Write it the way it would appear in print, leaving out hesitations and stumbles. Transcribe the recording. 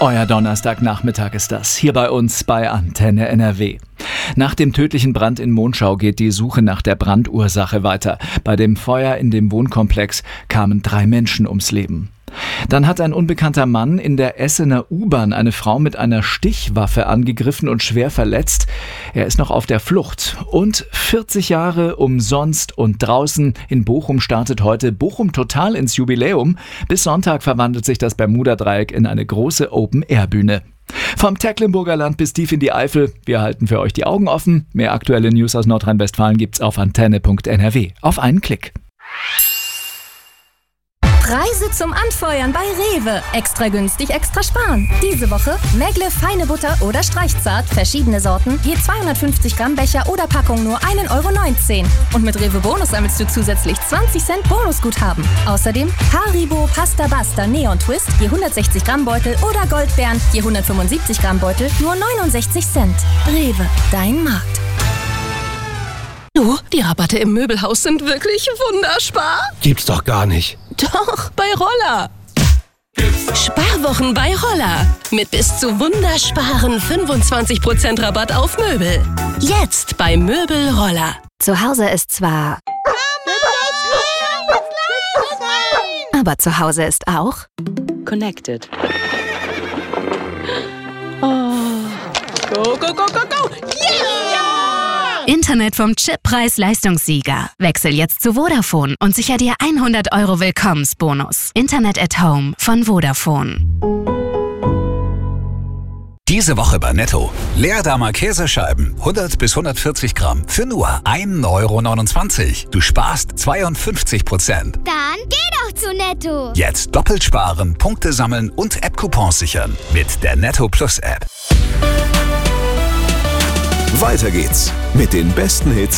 Euer Donnerstagnachmittag ist das, hier bei uns bei Antenne NRW. Nach dem tödlichen Brand in Monschau geht die Suche nach der Brandursache weiter. Bei dem Feuer in dem Wohnkomplex kamen 3 Menschen ums Leben. Dann hat ein unbekannter Mann in der Essener U-Bahn eine Frau mit einer Stichwaffe angegriffen und schwer verletzt. Er ist noch auf der Flucht. Und 40 Jahre umsonst und draußen in Bochum startet heute Bochum Total ins Jubiläum. Bis Sonntag verwandelt sich das Bermuda-Dreieck in eine große Open-Air-Bühne. Vom Tecklenburger Land bis tief in die Eifel. Wir halten für euch die Augen offen. Mehr aktuelle News aus Nordrhein-Westfalen gibt's auf antenne.nrw. Auf einen Klick. Preise zum Anfeuern bei Rewe. Extra günstig, extra sparen. Diese Woche Megle feine Butter oder Streichzart, verschiedene Sorten, je 250 Gramm Becher oder Packung nur 1,19 €. Und mit Rewe Bonus sammelst du zusätzlich 20 Cent Bonusguthaben. Außerdem Haribo Pasta Basta Neon Twist, je 160 Gramm Beutel oder Goldbeeren, je 175 Gramm Beutel, nur 69 Cent. Rewe, dein Markt. Du, die Rabatte im Möbelhaus sind wirklich wunderspar. Gibt's doch gar nicht. Doch, bei Roller. Sparwochen bei Roller. Mit bis zu wundersparen 25% Rabatt auf Möbel. Jetzt bei Möbel Roller. Zu Hause ist zwar... aber zu Hause ist auch... Connected. Oh. Go, go, go, go, go! Yeah! Internet vom Chippreis-Leistungssieger. Wechsel jetzt zu Vodafone und sicher dir 100 € Willkommensbonus. Internet at Home von Vodafone. Diese Woche bei Netto. Leerdammer Käsescheiben, 100 bis 140 Gramm, für nur 1,29 €. Du sparst 52%. Dann geh doch zu Netto. Jetzt doppelt sparen, Punkte sammeln und App-Coupons sichern. Mit der Netto Plus App. Weiter geht's mit den besten Hits